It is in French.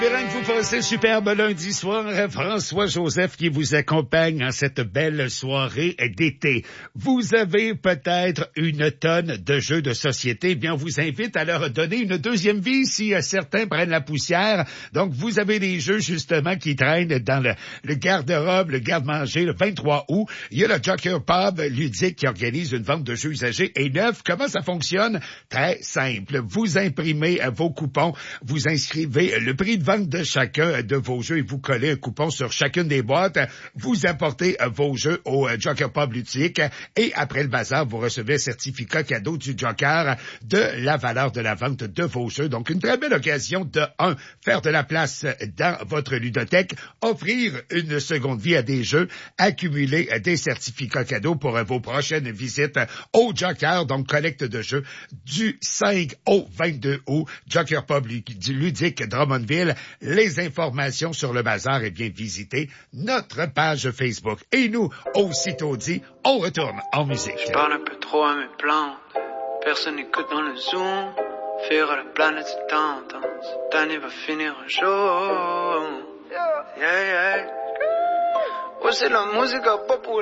Espérant que vous passez un superbe lundi soir. François Joseph qui vous accompagne en cette belle soirée d'été. Vous avez peut-être une tonne de jeux de société. Eh bien, on vous invite à leur donner une deuxième vie si certains prennent la poussière. Donc, vous avez des jeux, justement, qui traînent dans le garde-robe, le garde-manger, le 23 août. Il y a le Joker Pub ludique qui organise une vente de jeux usagés et neufs. Comment ça fonctionne? Très simple. Vous imprimez vos coupons, vous inscrivez le prix de vente de chacun de vos jeux et vous collez un coupon sur chacune des boîtes. Vous apportez vos jeux au Joker Pub ludique et après le bazar, vous recevez un certificat cadeau du Joker de la valeur de la vente de vos jeux. Donc, une très belle occasion de, faire de la place dans votre ludothèque, offrir une seconde vie à des jeux, accumuler des certificats cadeaux pour vos prochaines visites au Joker, donc collecte de jeux du 5 au 22 août, Joker Pub ludique Drummondville. Les informations sur le bazar, visitez notre page Facebook. Et nous, aussitôt dit, on retourne en musique. Je parle un peu trop à mes plantes, personne n'écoute dans le Zoom. Faire à la planète c'est tendance, cette année va finir un jour. Yeah, yeah. Ouais, c'est la musique à pas pour